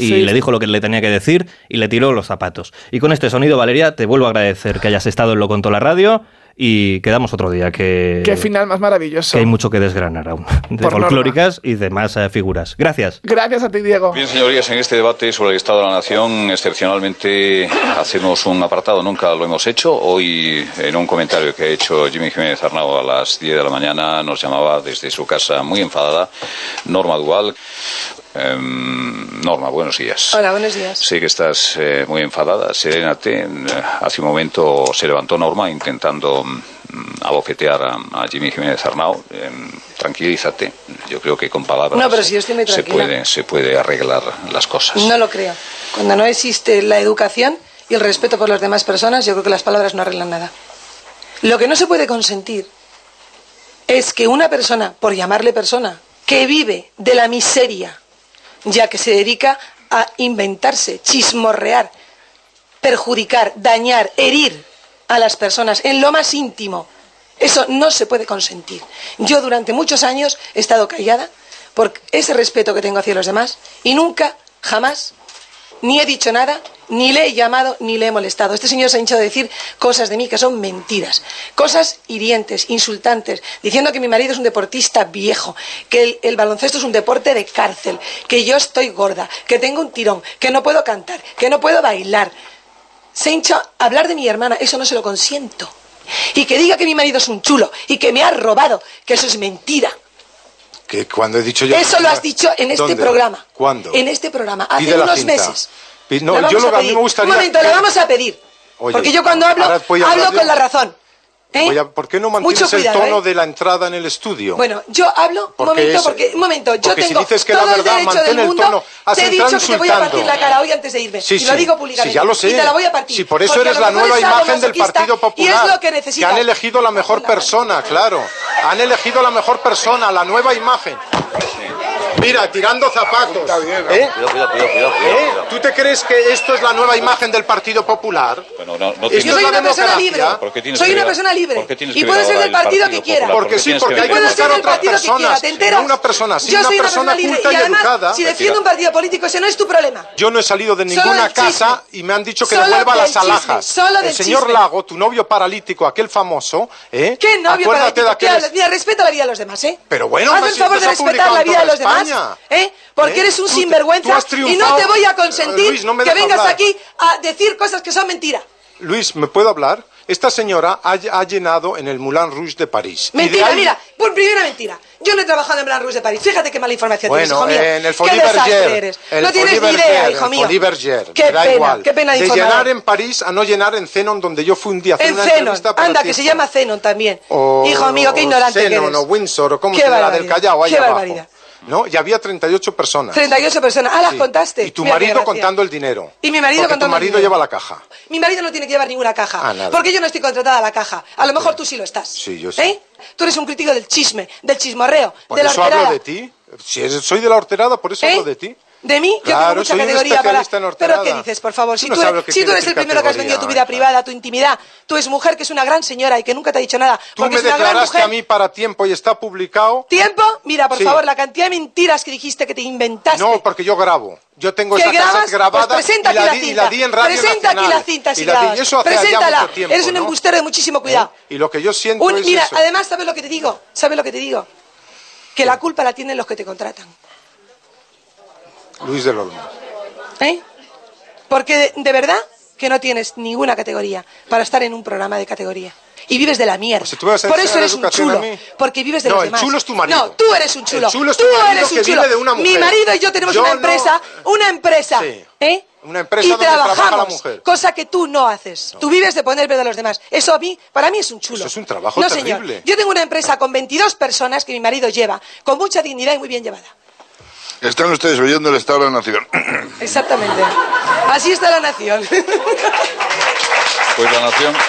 y le dijo lo que le tenía que decir y le tiró los zapatos. Y con este sonido, Valeria, te vuelvo a agradecer que hayas estado en Lo Contó la Radio y quedamos otro día. Qué final más maravilloso. Que hay mucho que desgranar aún, de folclóricas y demás figuras. Gracias. Gracias a ti, Diego. Bien, señorías, en este debate sobre el Estado de la Nación, excepcionalmente hacemos un apartado, nunca lo hemos hecho. Hoy, en un comentario que ha hecho Jimmy Jiménez Arnau a las 10 de la mañana, nos llamaba desde su casa muy enfadada Norma Duval. Norma, buenos días. Hola, buenos días. Sé que estás muy enfadada, serénate. Hace un momento se levantó Norma intentando abofetear a Jimmy Jiménez Arnau. Tranquilízate. Yo creo que con palabras no, pero si yo estoy muy tranquila. se puede arreglar las cosas. No lo creo. Cuando no existe la educación y el respeto por las demás personas, yo creo que las palabras no arreglan nada. Lo que no se puede consentir es que una persona, por llamarle persona, que vive de la miseria, ya que se dedica a inventarse, chismorrear, perjudicar, dañar, herir a las personas en lo más íntimo, eso no se puede consentir. Yo durante muchos años he estado callada por ese respeto que tengo hacia los demás y nunca, jamás, ni he dicho nada, ni le he llamado, ni le he molestado. Este señor se ha hinchado a decir cosas de mí que son mentiras, cosas hirientes, insultantes, diciendo que mi marido es un deportista viejo, que el baloncesto es un deporte de cárcel, que yo estoy gorda, que tengo un tirón, que no puedo cantar, que no puedo bailar. Se hincha a hablar de mi hermana, eso no se lo consiento. Y que diga que mi marido es un chulo y que me ha robado, que eso es mentira. ¿Que cuando he dicho yo? Eso lo has dicho en este programa. ¿Cuándo? En este programa, hace unos meses. No, a mí me gustaría... Un momento, la vamos a pedir. Oye, porque yo cuando hablo con la razón. ¿Por qué no mantienes el tono de la entrada en el estudio? Bueno, yo hablo, un momento, yo tengo si dices que todo la verdad, el derecho del mundo, te he dicho que te voy a partir la cara hoy antes de irme, y lo digo públicamente, sí, ya lo sé. Y te la voy a partir. Sí, por eso eres la nueva imagen del Partido Popular, y es lo que necesitas. Que han elegido la mejor persona, claro, han elegido la mejor persona, la nueva imagen. Mira, tirando zapatos. Cuidado. ¿Tú te crees que esto es la nueva imagen del Partido Popular? Bueno, yo soy una persona libre. Soy una persona libre. Y puedo ser del partido que quiera. Porque sí, porque hay que buscar otras personas. No una persona, sí, una persona culta y educada. Si defiendo un partido político, ese no es tu problema. Yo no he salido de ninguna casa y me han dicho que devuelva las alhajas. El señor Lago, tu novio paralítico, aquel famoso, ¿qué novio paralítico? Mira, respeta la vida de los demás, Pero bueno, haz el favor de respetar la vida de los demás. Porque eres un sinvergüenza y no te voy a consentir Luis, que vengas aquí a decir cosas que son mentiras. Luis, ¿me puedo hablar? Esta señora ha llenado en el Moulin Rouge de París. Mentira, mira, por primera mentira. Yo no he trabajado en el Moulin Rouge de París. Fíjate qué mala información tienes, hijo mío. En el Qué desastre eres. No tienes ni idea, hijo mío. Qué pena de informar. De llenar en París a no llenar en Zenon, donde yo fui un día a hacer una entrevista para anda, que se llama Zenon también. Hijo mío, qué ignorante que eres. Zenon o Windsor, o como se llama, la del Callao, ahí abajo. ¿No? Y había 38 personas. 38 personas. Ah, las contaste. Y tu marido contando el dinero. Y mi marido contando el dinero. Tu marido lleva la caja. Mi marido no tiene que llevar ninguna caja. Porque yo no estoy contratada a la caja. A lo mejor tú sí lo estás. Sí, yo sí. Tú eres un crítico del chisme, del chismorreo, de la horterada. Por eso hablo de ti. Si soy de la horterada, por eso hablo de ti. ¿De mí? Yo tengo mucha categoría para... ¿Pero qué dices, por favor? Si tú eres el primero que has vendido tu vida privada, tu intimidad, tu exmujer, que es una gran señora y que nunca te ha dicho nada. Tú me declaraste a mí para Tiempo y está publicado. ¿Tiempo? Mira, por favor, la cantidad de mentiras que dijiste que te inventaste. No, porque yo grabo. Yo tengo esa cassette grabada y la di en Radio Presenta aquí la cinta si grabas. Preséntala. Eres un embustero de muchísimo cuidado. Y lo que yo siento es mira, eso. Además, ¿sabes lo que te digo? Que la culpa la tienen los que te contratan. Luis del Olmo. Porque de verdad que no tienes ninguna categoría para estar en un programa de categoría. Y vives de la mierda. Por eso eres un chulo. Porque vives de los demás. No, el chulo es tu marido. No, tú eres un chulo. El chulo es tu marido que vive de una mujer. Mi marido y yo tenemos una empresa. Una empresa. Una empresa y donde trabaja la mujer. Cosa que tú no haces. Tú vives de poner ver a los demás. Eso para mí es un chulo. Eso es un trabajo terrible. Señor. Yo tengo una empresa con 22 personas que mi marido lleva, con mucha dignidad y muy bien llevada. Están ustedes oyendo el Estado de la Nación. Exactamente. Así está la nación. Pues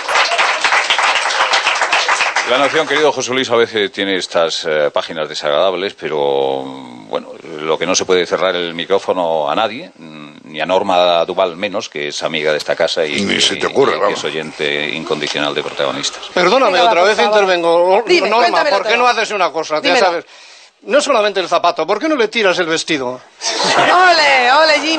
la nación, querido José Luis, a veces tiene estas páginas desagradables, pero bueno, lo que no se puede cerrar el micrófono a nadie, ni a Norma Duval menos, que es amiga de esta casa y ni se te ocurre, que es oyente incondicional de Protagonistas. Perdóname, otra vez intervengo. Dime, Norma, ¿por qué no haces una cosa? Ya sabes, no solamente el zapato, ¿por qué no le tiras el vestido? ¡Ole, Jimmy!